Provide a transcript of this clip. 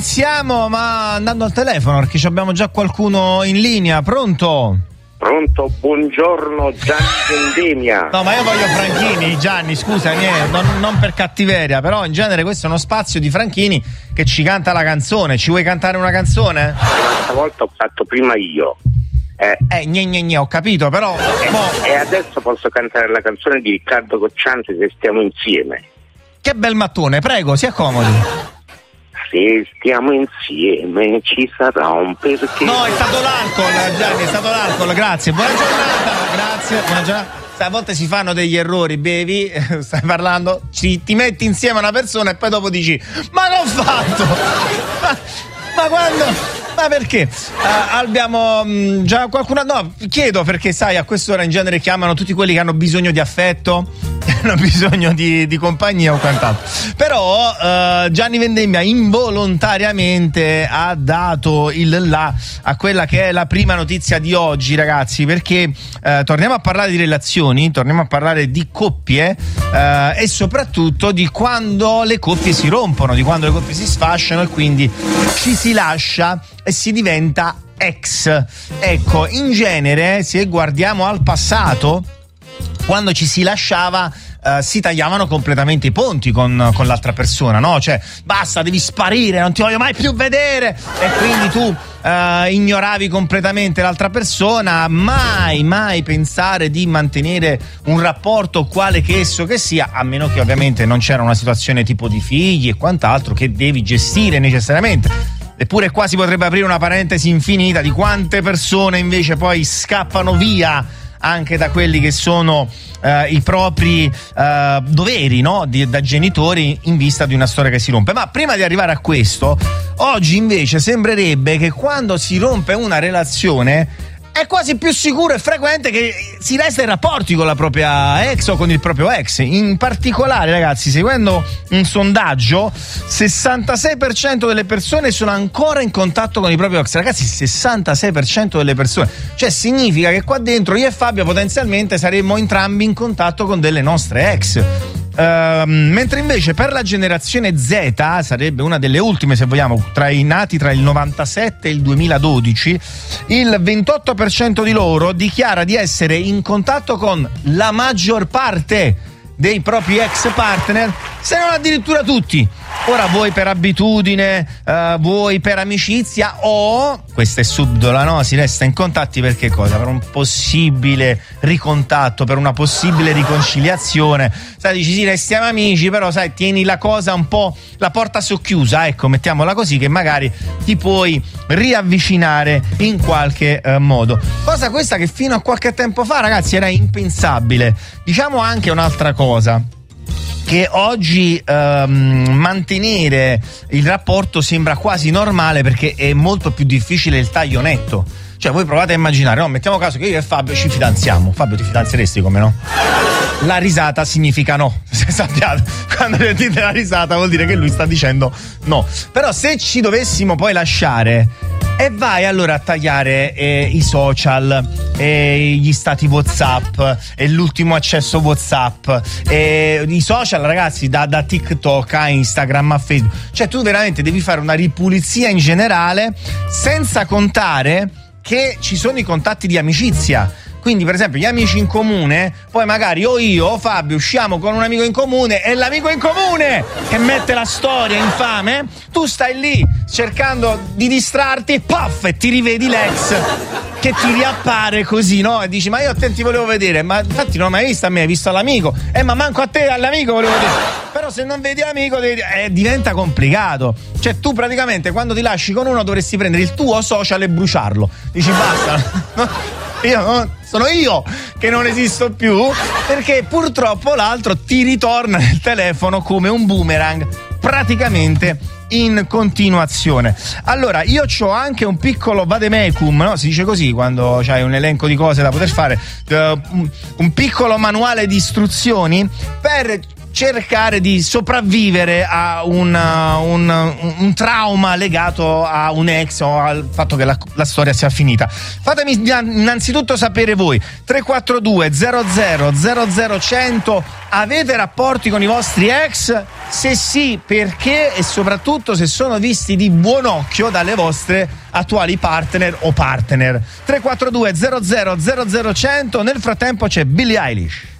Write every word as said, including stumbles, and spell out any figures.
iniziamo ma andando al telefono perché abbiamo già qualcuno in linea. Pronto? Pronto, buongiorno Gianni Vendemmia. No, ma io voglio Franchini, Gianni, scusa, niente, non, non per cattiveria, però in genere questo è uno spazio di Franchini che ci canta la canzone. Ci vuoi cantare una canzone? Questa volta ho fatto prima io. Eh, eh gne gne gne, ho capito, però... E, mo... e adesso posso cantare la canzone di Riccardo Cocciante, Se stiamo insieme. Che bel mattone, prego, si accomodi. Se stiamo insieme ci sarà un perché. No, è stato l'alcol, Gianni, è stato l'alcol, grazie. Buona giornata, grazie, buona giornata. A volte si fanno degli errori, bevi, stai parlando, ci, ti metti insieme a una persona e poi dopo dici ma l'ho fatto! Ma, ma quando... Ma perché? Uh, abbiamo mh, già qualcuno... No, chiedo perché sai, a quest'ora in genere chiamano tutti quelli che hanno bisogno di affetto, hanno bisogno di, di compagnia o quant'altro. Però uh, Gianni Vendemmia involontariamente ha dato il là a quella che è la prima notizia di oggi, ragazzi, perché uh, torniamo a parlare di relazioni, torniamo a parlare di coppie uh, e soprattutto di quando le coppie si rompono, di quando le coppie si sfasciano e quindi ci si lascia e si diventa ex. Ecco, in genere, se guardiamo al passato, quando ci si lasciava Uh, si tagliavano completamente i ponti con, con l'altra persona, no? Cioè, basta, devi sparire, non ti voglio mai più vedere. E quindi tu uh, ignoravi completamente l'altra persona, mai, mai pensare di mantenere un rapporto quale che esso che sia, a meno che ovviamente non c'era una situazione tipo di figli e quant'altro che devi gestire necessariamente. Eppure qua si potrebbe aprire una parentesi infinita di quante persone invece poi scappano via anche da quelli che sono uh, i propri uh, doveri, no? Di, da genitori in vista di una storia che si rompe. Ma prima di arrivare a questo, oggi invece sembrerebbe che quando si rompe una relazione è quasi più sicuro e frequente che si resta in rapporti con la propria ex o con il proprio ex. In particolare, ragazzi, seguendo un sondaggio, sessantasei per cento delle persone sono ancora in contatto con il proprio ex. Ragazzi, sessantasei per cento delle persone. Cioè significa che qua dentro io e Fabio potenzialmente saremmo entrambi in contatto con delle nostre ex. Uh, mentre invece per la generazione Z, sarebbe una delle ultime se vogliamo, tra i nati tra il novantasette e il duemiladodici, il ventotto per cento di loro dichiara di essere in contatto con la maggior parte dei propri ex partner, se non addirittura tutti. Ora vuoi per abitudine, uh, vuoi per amicizia o, questa è subdola, no? Si resta in contatti perché cosa? Per un possibile ricontatto, per una possibile riconciliazione. Sai, dici sì, restiamo amici, però sai, tieni la cosa un po', la porta socchiusa, ecco, mettiamola così, che magari ti puoi riavvicinare in qualche uh, modo. Cosa questa che fino a qualche tempo fa, ragazzi, era impensabile. Diciamo anche un'altra cosa, che oggi um, mantenere il rapporto sembra quasi normale perché è molto più difficile il taglio netto. Cioè voi provate a immaginare, no, mettiamo caso che io e Fabio ci fidanziamo. Fabio, ti fidanzeresti come no? La risata significa no, se sappiate, quando sentite la risata vuol dire che lui sta dicendo no. Però se ci dovessimo poi lasciare e vai allora a tagliare eh, i social, eh, gli stati WhatsApp, e l'ultimo accesso WhatsApp, eh, i social, ragazzi, da, da TikTok a Instagram a Facebook. Cioè tu veramente devi fare una ripulizia in generale, senza contare che ci sono i contatti di amicizia. Quindi per esempio gli amici in comune, poi magari o io o Fabio usciamo con un amico in comune e l'amico in comune che mette la storia infame, tu stai lì cercando di distrarti, puff, e ti rivedi l'ex che ti riappare così, no? E dici ma io a te ti volevo vedere, ma infatti non l'hai mai visto a me, hai visto all'amico, eh ma manco a te all'amico volevo vedere. Però se non vedi l'amico devi... eh, diventa complicato. Cioè tu praticamente quando ti lasci con uno dovresti prendere il tuo social e bruciarlo. Dici basta. Io no, sono io che non esisto più, perché purtroppo l'altro ti ritorna nel telefono come un boomerang, praticamente in continuazione. Allora io c'ho anche un piccolo vademecum, no? Si dice così quando c'hai un elenco di cose da poter fare, uh, un piccolo manuale di istruzioni per cercare di sopravvivere a un, un, un, un trauma legato a un ex o al fatto che la, la storia sia finita. Fatemi innanzitutto sapere voi, tre quattro due zero zero zero zero cento, avete rapporti con i vostri ex? Se sì, perché? E soprattutto se sono visti di buon occhio dalle vostre attuali partner o partner. tre quattro due zero zero zero zero cento. Nel frattempo c'è Billie Eilish.